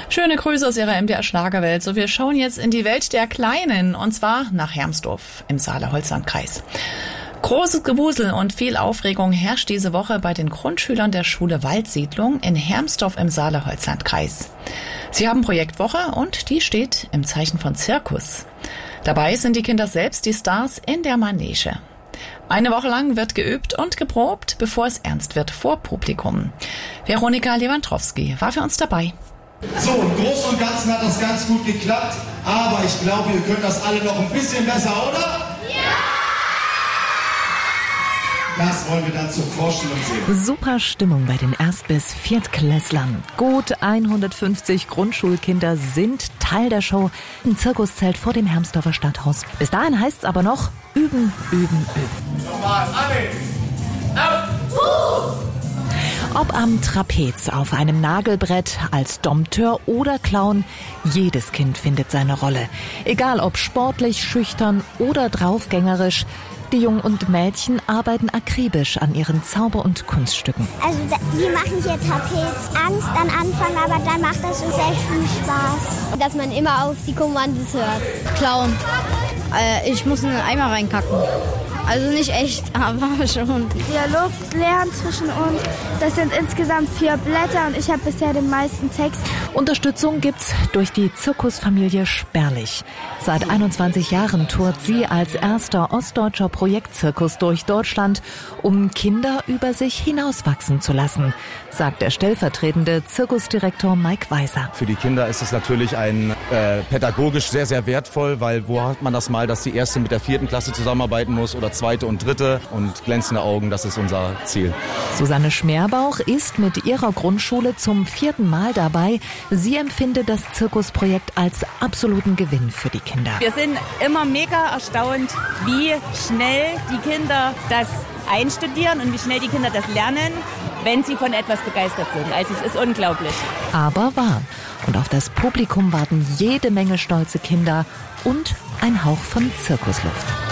Schöne Grüße aus Ihrer MDR Schlagerwelt. So, wir schauen jetzt in die Welt der Kleinen, und zwar nach Hermsdorf im Saale-Holzland-Kreis. Großes Gewusel und viel Aufregung herrscht diese Woche bei den Grundschülern der Schule Waldsiedlung in Hermsdorf im Saale-Holzland-Kreis. Sie haben Projektwoche und die steht im Zeichen von Zirkus. Dabei sind die Kinder selbst die Stars in der Manege. Eine Woche lang wird geübt und geprobt, bevor es ernst wird vor Publikum. Veronika Lewandowski war für uns dabei. So, im Großen und Ganzen hat das ganz gut geklappt, aber ich glaube, ihr könnt das alle noch ein bisschen besser, oder? Ja! Das wollen wir dann zur Vorstellung sehen. Super Stimmung bei den Erst- bis Viertklässlern. Gut 150 Grundschulkinder sind Teil der Show im Zirkuszelt vor dem Hermsdorfer Stadthaus. Bis dahin heißt es aber noch üben, üben, üben. Nochmal, alle! Auf! Ob am Trapez, auf einem Nagelbrett, als Dompteur oder Clown, jedes Kind findet seine Rolle. Egal ob sportlich, schüchtern oder draufgängerisch, die Jungen und Mädchen arbeiten akribisch an ihren Zauber- und Kunststücken. Also die machen hier Trapez Angst am Anfang, aber dann macht das uns echt viel Spaß. Dass man immer auf die Kommandos hört. Clown. Ich muss einen Eimer reinkacken. Also nicht echt, aber schon. Dialog lernen zwischen uns. Das sind insgesamt 4 Blätter und ich habe bisher den meisten Text. Unterstützung gibt's durch die Zirkusfamilie Sperlich. Seit 21 Jahren tourt sie als erster ostdeutscher Projektzirkus durch Deutschland, um Kinder über sich hinauswachsen zu lassen, sagt der stellvertretende Zirkusdirektor Mike Weiser. Für die Kinder ist es natürlich pädagogisch sehr, sehr wertvoll, weil wo hat man das mal, dass die 1. mit der 4. Klasse zusammenarbeiten muss oder 2. und 3. und glänzende Augen, das ist unser Ziel. Susanne Schmerbauch ist mit ihrer Grundschule zum 4. Mal dabei. Sie empfindet das Zirkusprojekt als absoluten Gewinn für die Kinder. Wir sind immer mega erstaunt, wie schnell die Kinder das einstudieren und wie schnell die Kinder das lernen, wenn sie von etwas begeistert sind. Also es ist unglaublich. Aber wahr. Und auf das Publikum warten jede Menge stolze Kinder und ein Hauch von Zirkusluft.